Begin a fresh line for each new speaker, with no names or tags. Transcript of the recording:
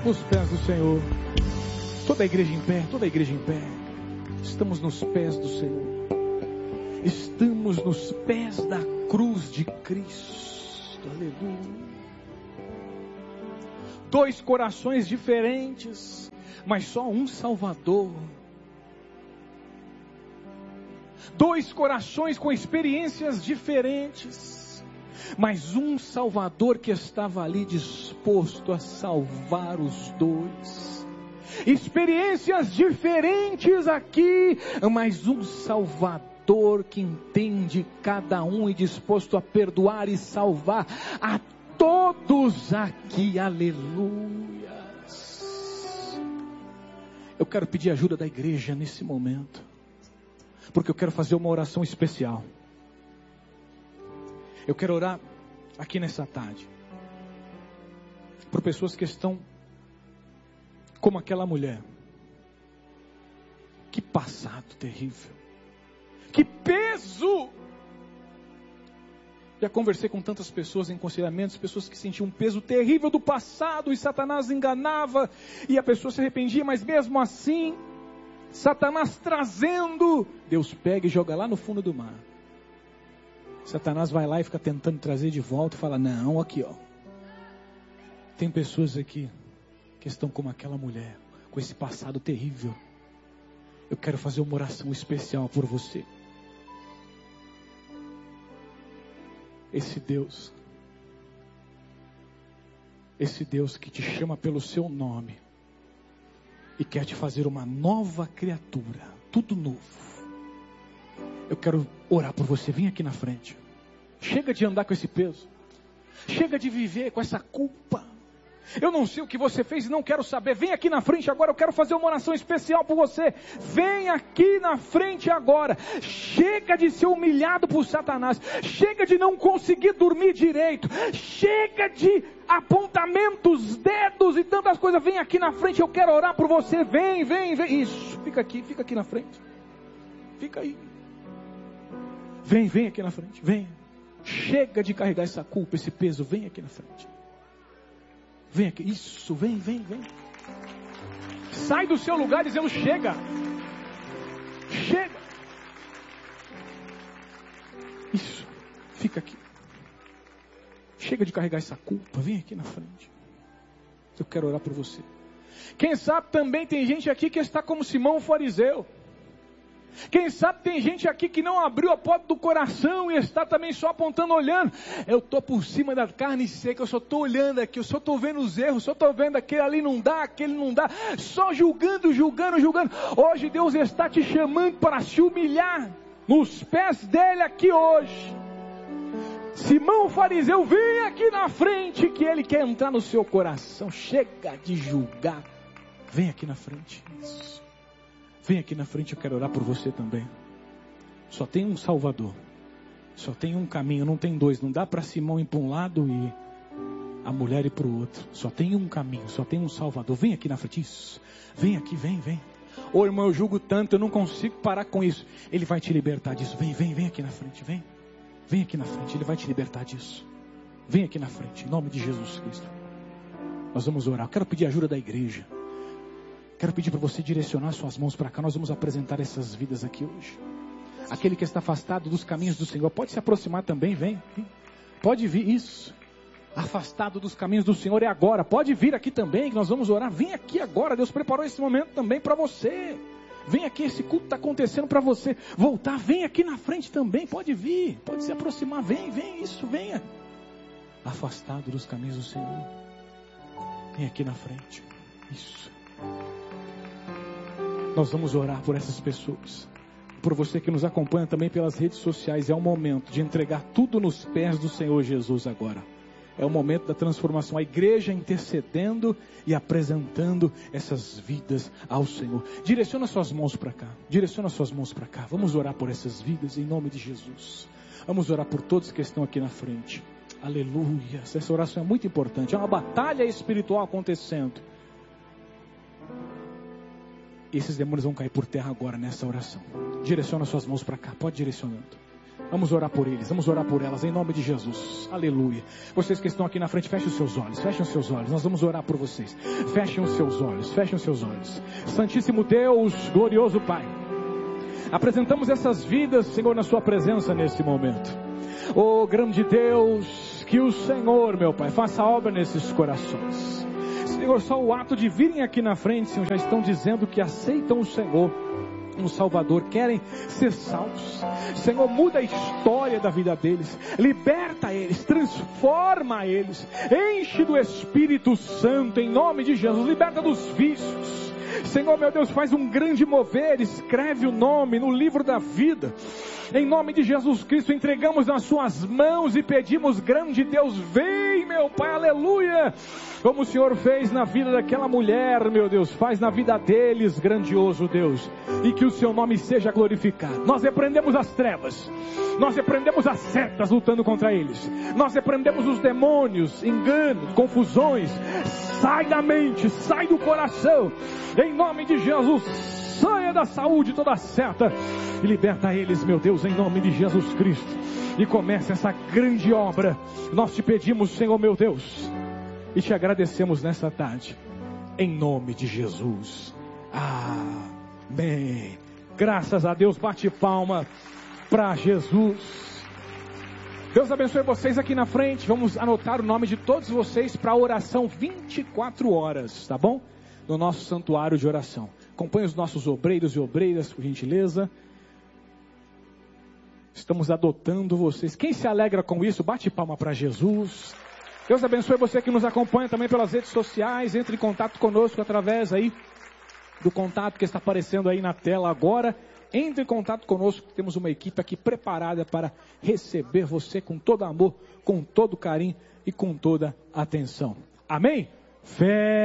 os pés do Senhor. Toda a igreja em pé, toda a igreja em pé. Estamos nos pés do Senhor. Estamos nos pés da cruz de Cristo. Aleluia. Dois corações diferentes, mas só um Salvador. Dois corações com experiências diferentes, mas um Salvador que estava ali disposto a salvar os dois. Experiências diferentes aqui, mas um Salvador que entende cada um e disposto a perdoar e salvar a todos aqui. Aleluias. Eu quero pedir ajuda da igreja nesse momento, porque eu quero fazer uma oração especial. Eu quero orar aqui nessa tarde por pessoas que estão como aquela mulher. Que passado terrível, que peso. Já conversei com tantas pessoas em aconselhamentos, pessoas que sentiam um peso terrível do passado, e Satanás enganava, e a pessoa se arrependia, mas mesmo assim, Satanás trazendo, Deus pega e joga lá no fundo do mar. Satanás vai lá e fica tentando trazer de volta e fala, não, aqui ó. Tem pessoas aqui que estão como aquela mulher, com esse passado terrível. Eu quero fazer uma oração especial por você. Esse Deus que te chama pelo seu nome e quer te fazer uma nova criatura, tudo novo. Eu quero orar por você. Vem aqui na frente. Chega de andar com esse peso. Chega de viver com essa culpa. Eu não sei o que você fez e não quero saber. Vem aqui na frente agora. Eu quero fazer uma oração especial por você. Vem aqui na frente agora. Chega de ser humilhado por Satanás. Chega de não conseguir dormir direito. Chega de apontamentos, dedos e tantas coisas. Vem aqui na frente. Eu quero orar por você. Vem. Isso. Fica aqui na frente. Fica aí. Vem aqui na frente. Vem. Chega de carregar essa culpa, esse peso. Vem aqui na frente. Vem aqui, isso, vem. Sai do seu lugar dizendo chega. Isso, fica aqui. Chega de carregar essa culpa, vem aqui na frente. Eu quero orar por você. Quem sabe também tem gente aqui que está como Simão o fariseu. Quem sabe tem gente aqui que não abriu a porta do coração e está também só apontando, olhando. Eu estou por cima da carne seca, eu só estou olhando aqui, eu só estou vendo os erros, só estou vendo aquele ali não dá, aquele não dá, só julgando. Hoje Deus está te chamando para se humilhar nos pés dele aqui hoje. Simão o fariseu, vem aqui na frente que ele quer entrar no seu coração. Chega de julgar. Vem aqui na frente. Isso. Vem aqui na frente, eu quero orar por você também. Só tem um Salvador. Só tem um caminho, não tem dois. Não dá para Simão ir para um lado e a mulher ir para o outro. Só tem um caminho, só tem um Salvador. Vem aqui na frente. Isso. Vem aqui, vem. Ô irmão, eu julgo tanto, eu não consigo parar com isso. Ele vai te libertar disso. Vem aqui na frente, vem. Vem aqui na frente, ele vai te libertar disso. Vem aqui na frente, em nome de Jesus Cristo. Nós vamos orar. Eu quero pedir a ajuda da igreja. Quero pedir para você direcionar suas mãos para cá. Nós vamos apresentar essas vidas aqui hoje. Aquele que está afastado dos caminhos do Senhor, pode se aproximar também, vem. Pode vir, isso. Afastado dos caminhos do Senhor é agora. Pode vir aqui também, que nós vamos orar. Vem aqui agora, Deus preparou esse momento também para você. Vem aqui, esse culto está acontecendo para você voltar. Vem aqui na frente também, pode vir. Pode se aproximar, vem, isso, venha. Afastado dos caminhos do Senhor. Vem aqui na frente. Isso. Nós vamos orar por essas pessoas. Por você que nos acompanha também pelas redes sociais. É o momento de entregar tudo nos pés do Senhor Jesus agora. É o momento da transformação. A igreja intercedendo e apresentando essas vidas ao Senhor. Direciona suas mãos para cá. Vamos orar por essas vidas em nome de Jesus. Vamos orar por todos que estão aqui na frente. Aleluia. Essa oração é muito importante. É uma batalha espiritual acontecendo. Esses demônios vão cair por terra agora nessa oração. Direciona suas mãos para cá. Pode direcionando. Vamos orar por eles, vamos orar por elas, em nome de Jesus. Aleluia. Vocês que estão aqui na frente, fechem os seus olhos, fechem os seus olhos. Nós vamos orar por vocês. Fechem os seus olhos, fechem os seus olhos. Santíssimo Deus, glorioso Pai, apresentamos essas vidas, Senhor, na sua presença nesse momento. Oh, grande Deus, que o Senhor, meu Pai, faça obra nesses corações. Senhor, só o ato de virem aqui na frente, Senhor, já estão dizendo que aceitam o Senhor, um Salvador, querem ser salvos. Senhor, muda a história da vida deles, liberta eles, transforma eles, enche do Espírito Santo, em nome de Jesus, liberta dos vícios. Senhor, meu Deus, faz um grande mover, escreve o nome no livro da vida. Em nome de Jesus Cristo, entregamos nas suas mãos e pedimos, grande Deus, vem, meu Pai, aleluia. Como o Senhor fez na vida daquela mulher, meu Deus, faz na vida deles, grandioso Deus. E que o seu nome seja glorificado. Nós repreendemos as trevas, nós repreendemos as setas lutando contra eles. Nós repreendemos os demônios, enganos, confusões. Sai da mente, sai do coração. Em nome de Jesus, saia da saúde toda seta e liberta eles, meu Deus, em nome de Jesus Cristo. E começa essa grande obra. Nós te pedimos, Senhor, meu Deus, e te agradecemos nessa tarde, em nome de Jesus. Amém. Graças a Deus, bate palma para Jesus. Deus abençoe vocês aqui na frente. Vamos anotar o nome de todos vocês para a oração 24 horas, tá bom? No nosso santuário de oração. Acompanhe os nossos obreiros e obreiras, por gentileza. Estamos adotando vocês. Quem se alegra com isso, bate palma para Jesus. Deus abençoe você que nos acompanha também pelas redes sociais. Entre em contato conosco através aí do contato que está aparecendo aí na tela agora. Entre em contato conosco, temos uma equipe aqui preparada para receber você com todo amor, com todo carinho e com toda atenção. Amém? Fé.